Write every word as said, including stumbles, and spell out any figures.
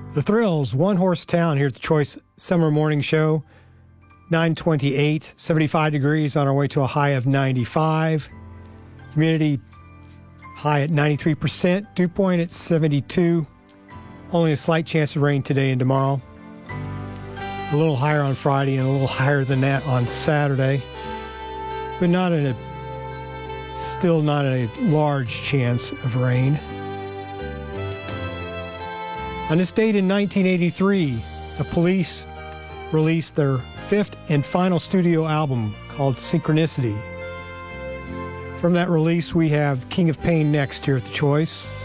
The Thrills, One Horse Town here at the Choice Summer Morning Show. nine twenty-eight, seventy-five degrees on our way to a high of ninety-five. Humidity high at ninety-three percent. Dew point at seventy-two. Only a slight chance of rain today and tomorrow. A little higher on Friday and a little higher than that on Saturday. But not in a, still not a large chance of rain. On this date in nineteen eighty-three, the Police released their fifth and final studio album called Synchronicity. From that release, we have King of Pain next here at The Choice.